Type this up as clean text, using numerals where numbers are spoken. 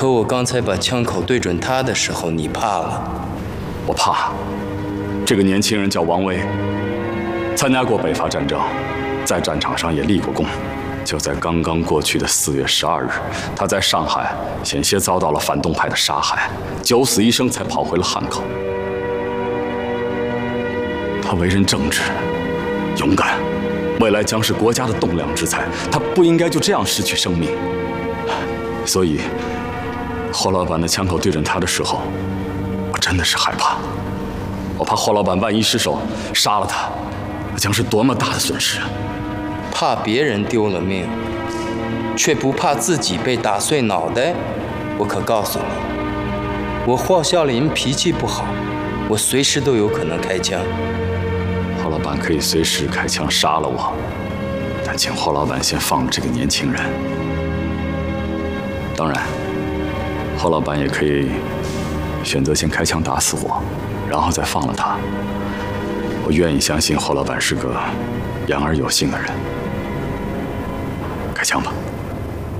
可我刚才把枪口对准他的时候，你怕了。 我怕。这个年轻人叫王威，参加过北伐战争，在战场上也立过功。就在刚刚过去的4月12日，他在上海险些遭到了反动派的杀害，九死一生才跑回了汉口。他为人正直、勇敢，未来将是国家的栋梁之才，他不应该就这样失去生命。所以，霍老板的枪口对准他的时候，我真的是害怕。我怕霍老板万一失手杀了他，那将是多么大的损失啊！ 怕别人丢了命，却不怕自己被打碎脑袋。我可告诉你，我霍孝林脾气不好，我随时都有可能开枪。 霍老板可以随时开枪杀了我，但请霍老板先放了这个年轻人。当然，霍老板也可以选择先开枪打死我，然后再放了他。我愿意相信霍老板是个言而有信的人。开枪吧。